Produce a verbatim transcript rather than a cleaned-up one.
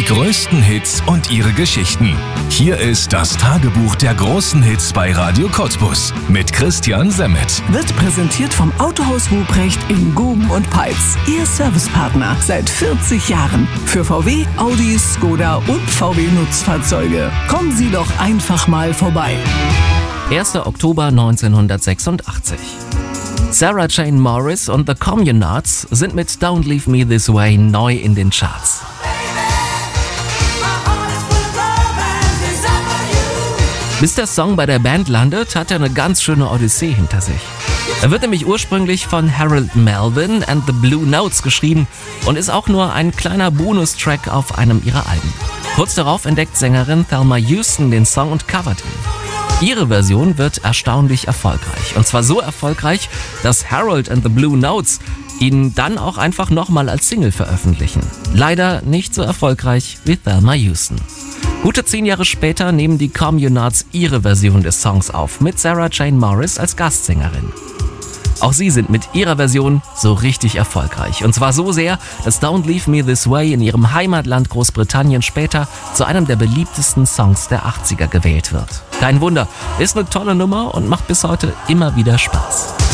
größten Hits und ihre Geschichten. Hier ist das Tagebuch der großen Hits bei Radio Cottbus mit Christian Semmet. Wird präsentiert vom Autohaus Ruprecht in Guben und Peitz. Ihr Servicepartner seit vierzig Jahren. Für V W, Audi, Skoda und V W Nutzfahrzeuge. Kommen Sie doch einfach mal vorbei. erster Oktober neunzehnhundertsechsundachtzig. Sarah Jane Morris und The Communards sind mit Don't Leave Me This Way neu in den Charts. Bis der Song bei der Band landet, hat er eine ganz schöne Odyssee hinter sich. Er wird nämlich ursprünglich von Harold Melvin and the Blue Notes geschrieben und ist auch nur ein kleiner Bonustrack auf einem ihrer Alben. Kurz darauf entdeckt Sängerin Thelma Houston den Song und covert ihn. Ihre Version wird erstaunlich erfolgreich. Und zwar so erfolgreich, dass Harold and the Blue Notes ihn dann auch einfach nochmal als Single veröffentlichen. Leider nicht so erfolgreich wie Thelma Houston. Gute zehn Jahre später nehmen die Communards ihre Version des Songs auf, mit Sarah Jane Morris als Gastsängerin. Auch sie sind mit ihrer Version so richtig erfolgreich. Und zwar so sehr, dass Don't Leave Me This Way in ihrem Heimatland Großbritannien später zu einem der beliebtesten Songs der achtziger gewählt wird. Kein Wunder, ist eine tolle Nummer und macht bis heute immer wieder Spaß.